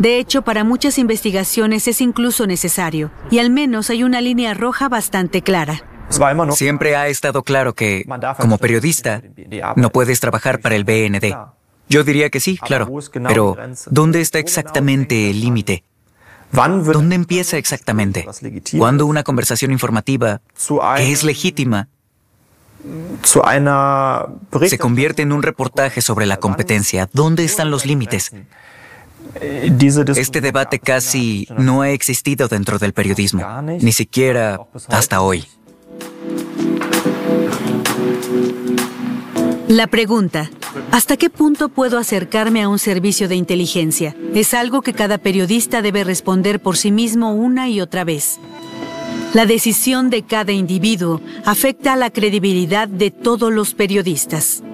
De hecho, para muchas investigaciones es incluso necesario, y al menos hay una línea roja bastante clara. Siempre ha estado claro que, como periodista, no puedes trabajar para el BND. Yo diría que sí, claro. Pero, ¿dónde está exactamente el límite? ¿Dónde empieza exactamente? ¿Cuándo una conversación informativa, que es legítima, se convierte en un reportaje sobre la competencia? ¿Dónde están los límites? Este debate casi no ha existido dentro del periodismo, ni siquiera hasta hoy. La pregunta, ¿hasta qué punto puedo acercarme a un servicio de inteligencia? Es algo que cada periodista debe responder por sí mismo una y otra vez. La decisión de cada individuo afecta a la credibilidad de todos los periodistas.